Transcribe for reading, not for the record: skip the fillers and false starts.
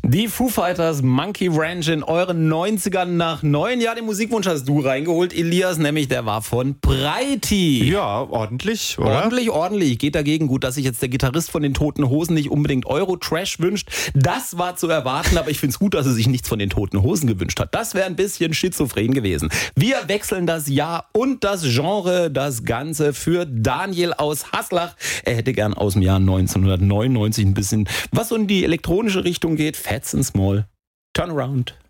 Die Foo Fighters, Monkey Ranch in euren 90ern nach 9 Jahren. Den Musikwunsch hast du reingeholt, Elias, nämlich der war von Breiti. Ja, ordentlich, oder? Ordentlich. Geht dagegen. Gut, dass sich jetzt der Gitarrist von den Toten Hosen nicht unbedingt Euro-Trash wünscht. Das war zu erwarten, aber ich finde es gut, dass er sich nichts von den Toten Hosen gewünscht hat. Das wäre ein bisschen schizophren gewesen. Wir wechseln das Jahr und das Genre, das Ganze für Daniel aus Haslach. Er hätte gern aus dem Jahr 1999 ein bisschen, was so in die elektronische Richtung geht. Fats and Small. Turn around.